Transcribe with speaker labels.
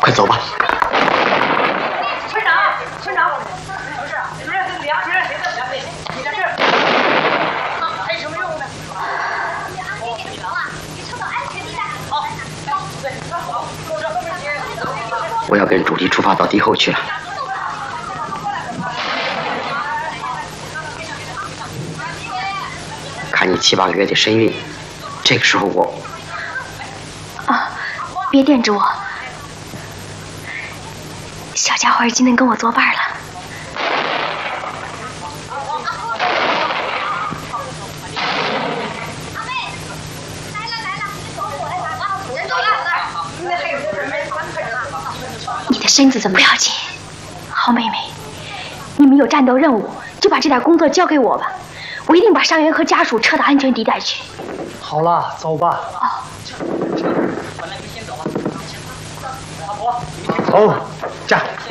Speaker 1: 快走吧。
Speaker 2: 村长，村长，不是，主任是2群人，谁在2队？你在这儿，还有什么任务呢？安全点头啊，你撤到安全地带。好，对，好，坐车后面请。
Speaker 1: 我要跟主力出发到敌后去了。看你7、8个月的身孕，这个时候我……
Speaker 3: 啊，别惦着我，小家伙已经能跟我作伴了。
Speaker 4: 阿妹，来了，你走我来打，人都来了，应该还有人没完事了。
Speaker 3: 你的身子怎么不要紧？好妹妹，你们有战斗任务，就把这点工作交给我吧。我一定把伤员和家属撤到安全地带去。
Speaker 5: 好了，走吧。
Speaker 3: 哦。
Speaker 5: 走，驾。